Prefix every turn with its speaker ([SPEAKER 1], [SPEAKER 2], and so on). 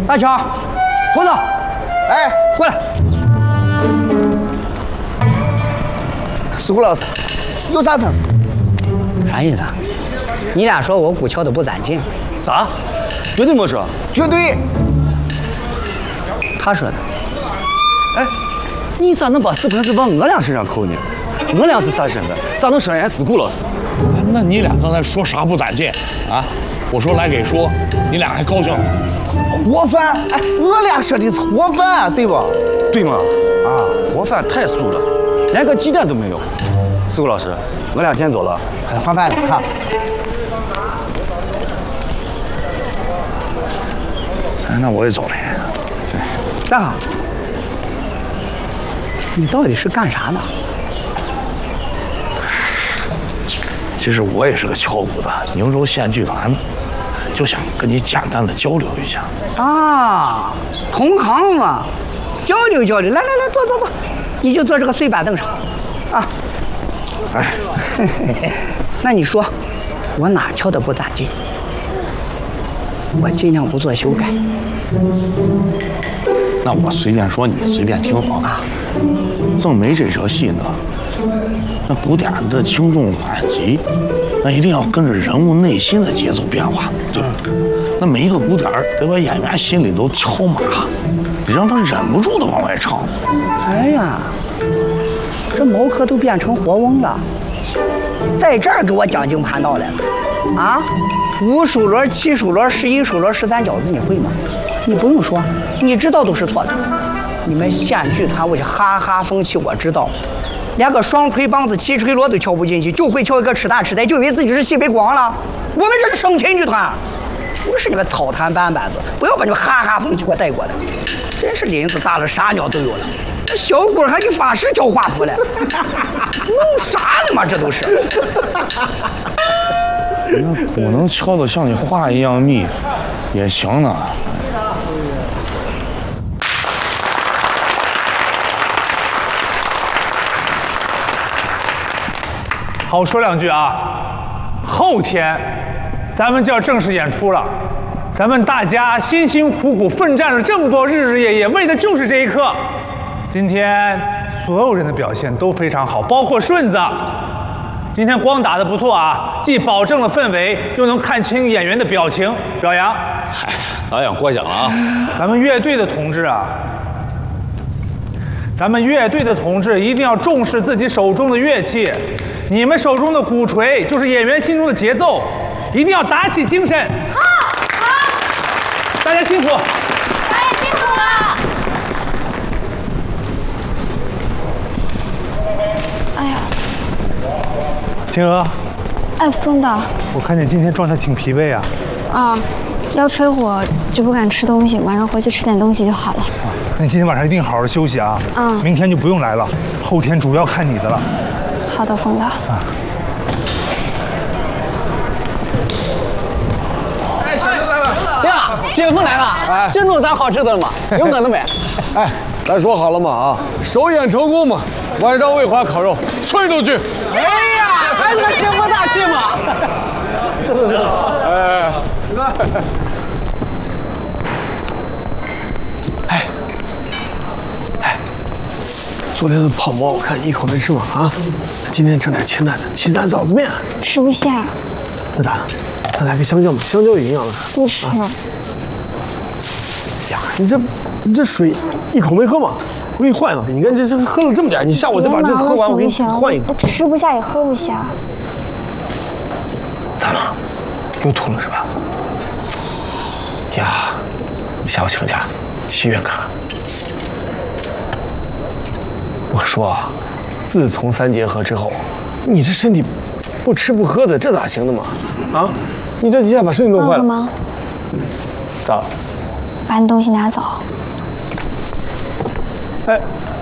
[SPEAKER 1] 大强，胡子，
[SPEAKER 2] 哎，
[SPEAKER 1] 过来。
[SPEAKER 2] 石虎老师，又咋分？
[SPEAKER 1] 啥意思啊？你俩说我鼓敲的不攒劲？
[SPEAKER 3] 啥？绝对没说。
[SPEAKER 2] 绝对。
[SPEAKER 1] 他说的。
[SPEAKER 3] 哎，你咋能把死盆子往我俩身上扣呢？我俩是啥身份？咋能说人家石虎老师？
[SPEAKER 4] 那你俩刚才说啥不攒劲啊？我说来给说，你俩还高兴？
[SPEAKER 2] 活饭，哎，我俩说的是活饭，对吧？
[SPEAKER 3] 对吗？啊，活饭太素了，连个鸡蛋都没有。石虎老师，我俩先走了。
[SPEAKER 2] 放饭了哈。
[SPEAKER 4] 哎，那我也走了。
[SPEAKER 1] 大好，你到底是干啥的？
[SPEAKER 4] 其实我也是个敲鼓的，宁州县剧团的，就想跟你简单的交流一下。
[SPEAKER 1] 啊，同行嘛，交流交流。来来来，坐坐坐，你就坐这个碎板凳上，啊。
[SPEAKER 4] 哎，
[SPEAKER 1] 那你说，我哪敲的不攒劲？我尽量不做修改。
[SPEAKER 4] 那我随便说，你随便听啊。正梅这出戏呢，那鼓点的轻重缓急，那一定要跟着人物内心的节奏变化，对吧？那每一个鼓点得把演员心里都敲麻，得让他忍不住的往外唱。
[SPEAKER 1] 哎呀，这毛科都变成活翁了，在这儿给我讲经盘道来了，啊？5数轮、7数轮、11数轮、13饺子，你会吗？你不用说，你知道都是错的。你们县剧团我就哈哈风气，我知道，连个双锤梆子、齐锤锣都敲不进去，就会敲一个吃大吃呆，就以为自己是西北光了。我们这是省亲剧团，不是你们草台班子，不要把你们哈哈风气给我带过来。真是林子大了，啥鸟都有了。这小鬼还给法师教画谱了，弄啥呢嘛？这都是。
[SPEAKER 4] 那鼓能敲得像你话一样密，也行呢。
[SPEAKER 5] 好，说两句啊。后天，咱们就要正式演出了。咱们大家辛辛苦苦奋战了这么多日日夜夜，为的就是这一刻。今天所有人的表现都非常好，包括顺子。今天光打得不错啊，既保证了氛围，又能看清演员的表情，表扬。
[SPEAKER 3] 嗨，导演过奖了啊。
[SPEAKER 5] 咱们乐队的同志啊，一定要重视自己手中的乐器。你们手中的鼓槌就是演员心中的节奏，一定要打起精神。
[SPEAKER 6] 好，
[SPEAKER 5] 大家辛苦。
[SPEAKER 6] 大家辛苦了。哎呀，
[SPEAKER 5] 天鹅，
[SPEAKER 6] 哎，风导，
[SPEAKER 5] 我看你今天状态挺疲惫啊。
[SPEAKER 6] 啊，腰吹火就不敢吃东西，晚上回去吃点东西就好了。
[SPEAKER 5] 那你今天晚上一定好好休息啊。明天就不用来了，后天主要看你的了。
[SPEAKER 6] 好的，风导。
[SPEAKER 1] 哎，小刘来了呀，姐夫来了。哎，这弄啥好吃的了吗？有我的没？
[SPEAKER 7] 哎，咱说好了嘛啊，首演成功嘛，晚上魏华烤肉，吹出去。
[SPEAKER 1] 哎呀，还是个姐夫大气嘛。走。
[SPEAKER 7] 哎。
[SPEAKER 8] 昨天的泡馍我看你一口没吃嘛啊，今天整点清淡的，起咱枣子面。
[SPEAKER 6] 吃不下。
[SPEAKER 8] 那咋？那来个香蕉嘛，香蕉有营养的。
[SPEAKER 6] 不吃。
[SPEAKER 8] 呀，你这水一口没喝嘛，我给你换一个。你看这喝了这么点，你下午再把这喝完，我给你换一个。
[SPEAKER 6] 我吃不下也喝不下。
[SPEAKER 8] 咋了？又吐了是吧？呀，下午请假，去医院看看。我说啊，自从3结合之后，你这身体不吃不喝的，这咋行的嘛？啊，你这几下把身体弄坏了。
[SPEAKER 6] 吗？
[SPEAKER 8] 咋了？
[SPEAKER 6] 把你东西拿走。
[SPEAKER 8] 哎，